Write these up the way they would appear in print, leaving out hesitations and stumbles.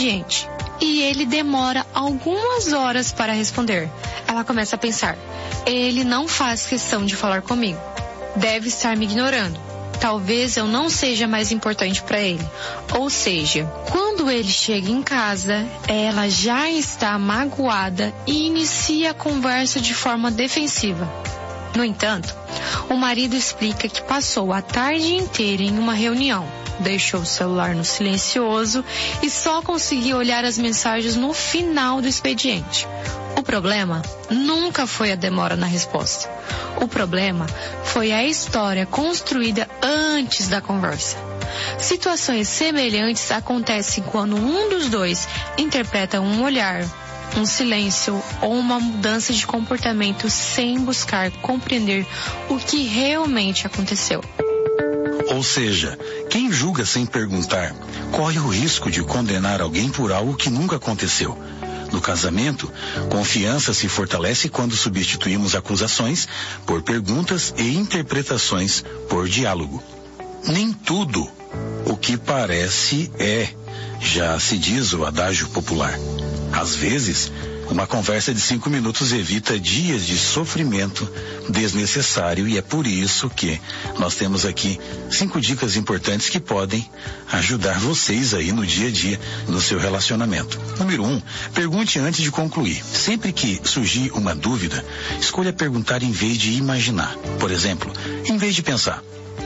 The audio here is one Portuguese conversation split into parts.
expediente. E ele demora algumas horas para responder. Ela começa a pensar: ele não faz questão de falar comigo. Deve estar me ignorando. Talvez eu não seja mais importante para ele. Ou seja, quando ele chega em casa, ela já está magoada e inicia a conversa de forma defensiva. No entanto, o marido explica que passou a tarde inteira em uma reunião, deixou o celular no silencioso e só conseguiu olhar as mensagens no final do expediente. O problema nunca foi a demora na resposta. O problema foi a história construída antes da conversa. Situações semelhantes acontecem quando um dos dois interpreta um olhar, um silêncio ou uma mudança de comportamento sem buscar compreender o que realmente aconteceu. Ou seja, quem julga sem perguntar corre o risco de condenar alguém por algo que nunca aconteceu. No casamento, confiança se fortalece quando substituímos acusações por perguntas e interpretações por diálogo. Nem tudo o que parece é, já se diz o adágio popular. Às vezes, uma conversa de 5 minutos evita dias de sofrimento desnecessário e é por isso que nós temos aqui 5 dicas importantes que podem ajudar vocês aí no dia a dia no seu relacionamento. Número 1, pergunte antes de concluir. Sempre que surgir uma dúvida, escolha perguntar em vez de imaginar. Por exemplo, em vez de pensar: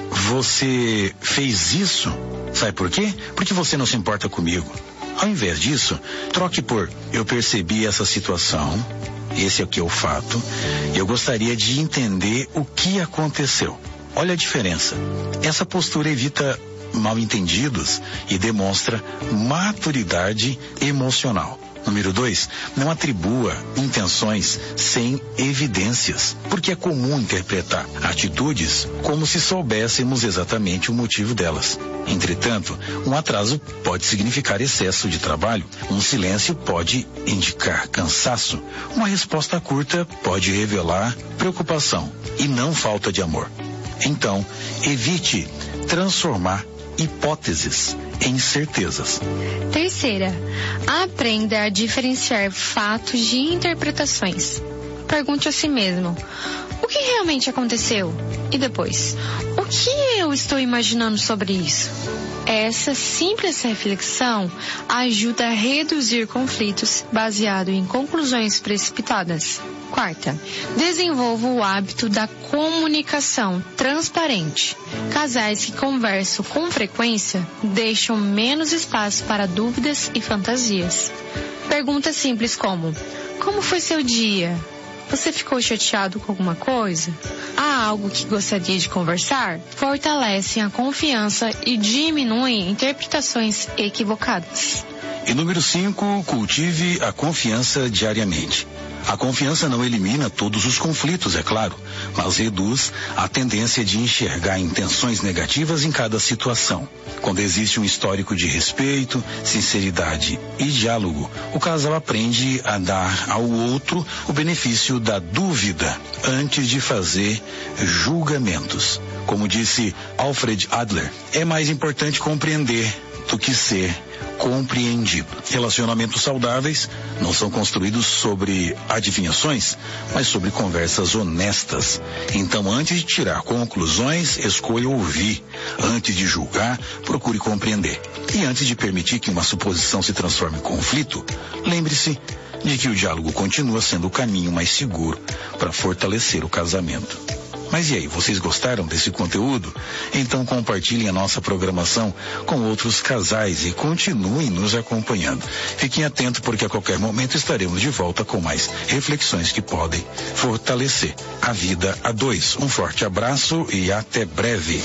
você fez isso? Sabe por quê? Porque você não se importa comigo. Ao invés disso, troque por: eu percebi essa situação, esse aqui é o fato, eu gostaria de entender o que aconteceu. Olha a diferença. Essa postura evita mal-entendidos e demonstra maturidade emocional. Número 2, não atribua intenções sem evidências, porque é comum interpretar atitudes como se soubéssemos exatamente o motivo delas. Entretanto, um atraso pode significar excesso de trabalho, um silêncio pode indicar cansaço, uma resposta curta pode revelar preocupação e não falta de amor. Então, evite transformar hipóteses em certezas. Terceira, aprenda a diferenciar fatos de interpretações. Pergunte a si mesmo: o que realmente aconteceu? E depois, o que eu estou imaginando sobre isso? Essa simples reflexão ajuda a reduzir conflitos baseado em conclusões precipitadas. Quarta, desenvolva o hábito da comunicação transparente. Casais que conversam com frequência deixam menos espaço para dúvidas e fantasias. Perguntas simples como: como foi seu dia? Você ficou chateado com alguma coisa? Há algo que gostaria de conversar? Fortalecem a confiança e diminuem interpretações equivocadas. E número 5, cultive a confiança diariamente. A confiança não elimina todos os conflitos, é claro, mas reduz a tendência de enxergar intenções negativas em cada situação. Quando existe um histórico de respeito, sinceridade e diálogo, o casal aprende a dar ao outro o benefício da dúvida antes de fazer julgamentos. Como disse Alfred Adler, é mais importante compreender do que ser compreendido. Relacionamentos saudáveis não são construídos sobre adivinhações, mas sobre conversas honestas. Então, antes de tirar conclusões, escolha ouvir. Antes de julgar, procure compreender. E antes de permitir que uma suposição se transforme em conflito, lembre-se de que o diálogo continua sendo o caminho mais seguro para fortalecer o casamento. Mas e aí, vocês gostaram desse conteúdo? Então compartilhem a nossa programação com outros casais e continuem nos acompanhando. Fiquem atentos porque a qualquer momento estaremos de volta com mais reflexões que podem fortalecer a vida a dois. Um forte abraço e até breve.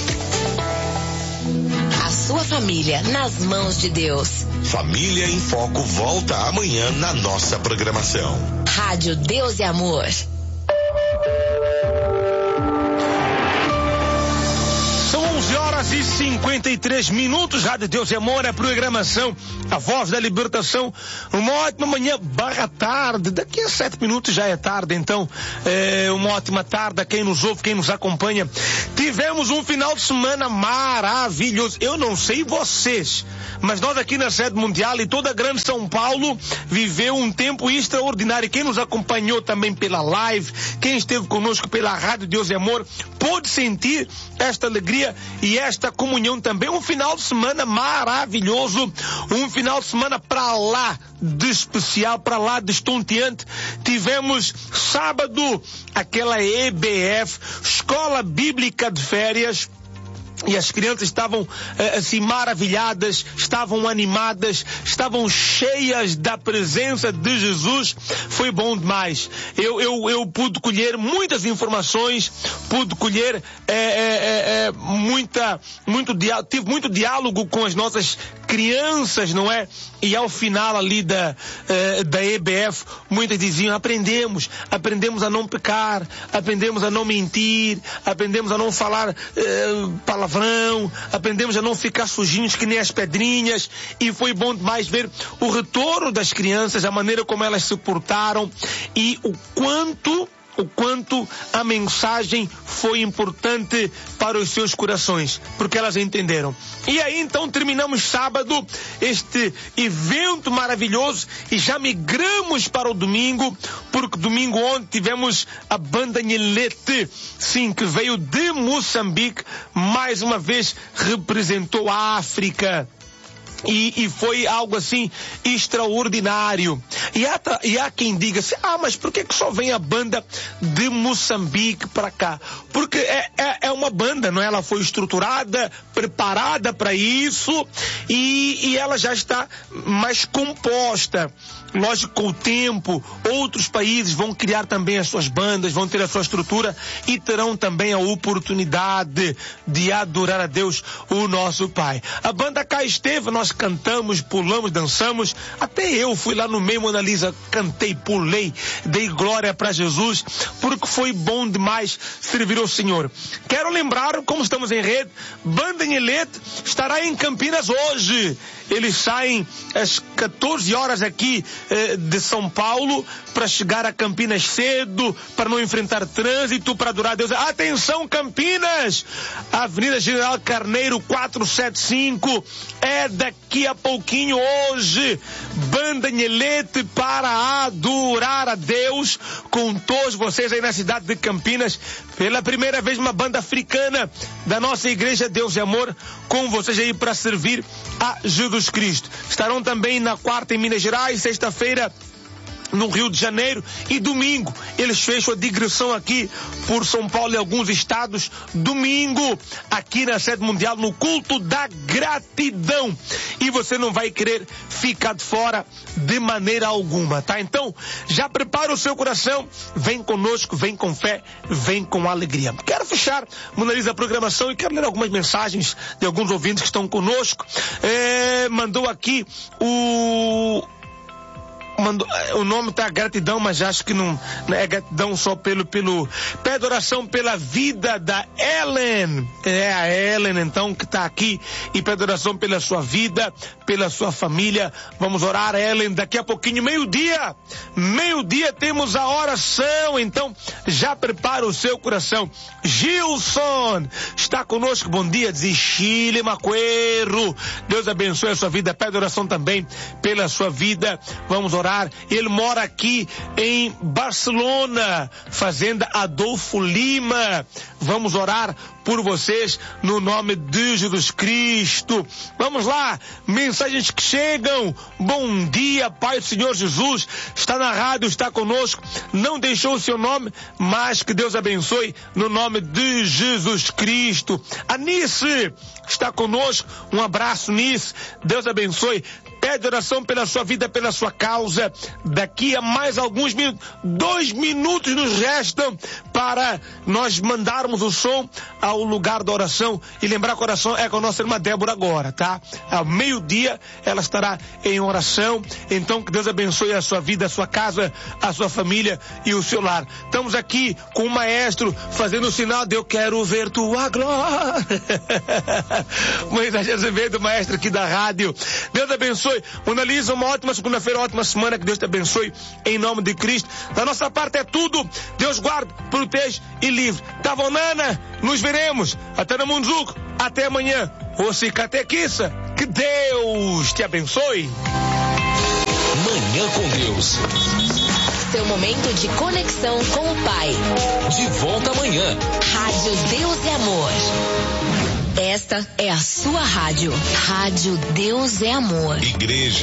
A sua família nas mãos de Deus. Família em Foco volta amanhã na nossa programação. Rádio Deus e Amor. 2:53, Rádio Deus e Amor, a programação, a voz da libertação. Uma ótima manhã barra tarde, daqui a 7 minutos já é tarde, então uma ótima tarde a quem nos ouve, quem nos acompanha. Tivemos um final de semana maravilhoso. Eu não sei vocês, mas nós aqui na sede mundial e toda a grande São Paulo viveu um tempo extraordinário. Quem nos acompanhou também pela live, quem esteve conosco pela Rádio Deus e Amor, pôde sentir esta alegria e esta comunhão também. Um final de semana maravilhoso, um final de semana para lá de especial, para lá de estonteante. Tivemos sábado aquela EBF, Escola Bíblica de Férias, e as crianças estavam assim maravilhadas, estavam animadas, estavam cheias da presença de Jesus. Foi bom demais. Eu pude colher muitas informações, pude colher tive muito diálogo com as nossas crianças, não é? E ao final ali da EBF, muitas diziam: aprendemos a não pecar, aprendemos a não mentir, aprendemos a não falar palavrão, aprendemos a não ficar sujinhos que nem as pedrinhas. E foi bom demais ver o retorno das crianças, a maneira como elas se portaram e o quanto a mensagem foi importante para os seus corações, porque elas entenderam. E aí então terminamos sábado este evento maravilhoso e já migramos para o domingo, porque domingo ontem tivemos a banda Nhelete, sim, que veio de Moçambique, mais uma vez representou a África. E foi algo assim extraordinário. E há quem diga assim: mas por que só vem a banda de Moçambique para cá? Porque é uma banda, não é? Ela foi estruturada, preparada para isso e ela já está mais composta. Lógico, com o tempo, outros países vão criar também as suas bandas, vão ter a sua estrutura e terão também a oportunidade de adorar a Deus, o nosso Pai. A banda cá esteve, nós cantamos, pulamos, dançamos. Até eu fui lá no meio, Mona Lisa, cantei, pulei, dei glória para Jesus, porque foi bom demais servir ao Senhor. Quero lembrar, como estamos em rede, Banda Nhelete estará em Campinas hoje. Eles saem às 14 horas aqui de São Paulo para chegar a Campinas cedo, para não enfrentar trânsito, para adorar a Deus. Atenção, Campinas! Avenida General Carneiro 475 é daqui a pouquinho hoje. Banda Nhelete para adorar a Deus com todos vocês aí na cidade de Campinas. Pela primeira vez uma banda africana da nossa igreja Deus e Amor com vocês aí para servir a Jesus Cristo. Estarão também na quarta em Minas Gerais, sexta-feira no Rio de Janeiro e domingo eles fecham a digressão aqui por São Paulo e alguns estados. Domingo aqui na sede mundial no culto da gratidão, e você não vai querer ficar de fora de maneira alguma, tá? Então já prepara o seu coração, vem conosco, vem com fé, vem com alegria. Quero fechar, Mona Lisa, a programação e quero ler algumas mensagens de alguns ouvintes que estão conosco. Mandou aqui o nome tá gratidão, mas acho que não é gratidão só pede oração pela vida da Ellen. É a Ellen então que tá aqui, e pede oração pela sua vida, pela sua família. Vamos orar, Ellen, daqui a pouquinho, meio-dia temos a oração, então já prepara o seu coração. Gilson está conosco, bom dia, diz Chile Macuero. Deus abençoe a sua vida, pede oração também pela sua vida. Vamos orar. Ele mora aqui em Barcelona, Fazenda Adolfo Lima. Vamos orar por vocês no nome de Jesus Cristo. Vamos lá, mensagens que chegam. Bom dia, Pai do Senhor Jesus, está na rádio, está conosco, não deixou o seu nome, mas que Deus abençoe no nome de Jesus Cristo. A Nice está conosco, um abraço, Nice, Deus abençoe. pede oração pela sua vida, pela sua causa. Daqui a mais alguns minutos, 2 minutos nos restam para nós mandarmos o som ao lugar da oração. E lembrar que a oração é com a nossa irmã Débora agora, tá? Ao meio-dia ela estará em oração. Então que Deus abençoe a sua vida, a sua casa, a sua família e o seu lar. Estamos aqui com o maestro fazendo o sinal de eu quero ver tua glória. Moisés Azevedo, maestro aqui da rádio. Deus abençoe. Mona Lisa, uma ótima segunda-feira, uma ótima semana. Que Deus te abençoe em nome de Cristo. Da nossa parte é tudo. Deus guarde, proteja e livre. Tavonana, nos veremos. Até no Munzuco. Até amanhã. Você catequiça. Que Deus te abençoe. Manhã com Deus. Seu momento de conexão com o Pai. De volta amanhã. Rádio Deus e Amor. Esta é a sua rádio. Rádio Deus é Amor. Igreja